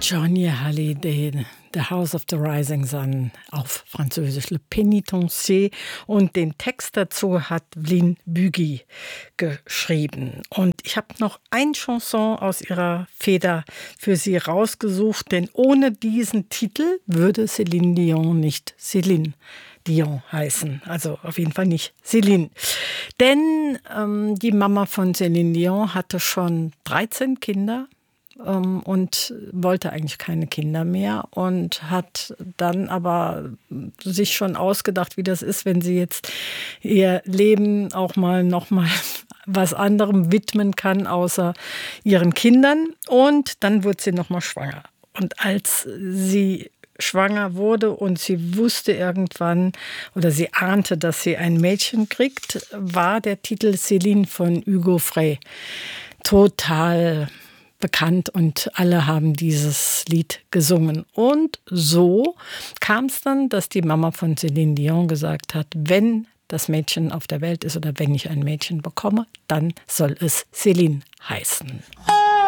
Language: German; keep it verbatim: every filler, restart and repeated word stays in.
Johnny Hallyday, The House of the Rising Sun, auf Französisch Le Pénitencier. Und den Text dazu hat Lynn Bügi geschrieben. Und ich habe noch ein Chanson aus ihrer Feder für Sie rausgesucht, denn ohne diesen Titel würde Céline Dion nicht Céline Dion heißen. Also auf jeden Fall nicht Céline. Denn ähm, die Mama von Céline Dion hatte schon dreizehn Kinder und wollte eigentlich keine Kinder mehr und hat dann aber sich schon ausgedacht, wie das ist, wenn sie jetzt ihr Leben auch mal noch mal was anderem widmen kann, außer ihren Kindern. Und dann wurde sie noch mal schwanger. Und als sie schwanger wurde und sie wusste irgendwann oder sie ahnte, dass sie ein Mädchen kriegt, war der Titel Céline von Hugo Frey total bekannt und alle haben dieses Lied gesungen. Und so kam es dann, dass die Mama von Céline Dion gesagt hat, wenn das Mädchen auf der Welt ist oder wenn ich ein Mädchen bekomme, dann soll es Céline heißen.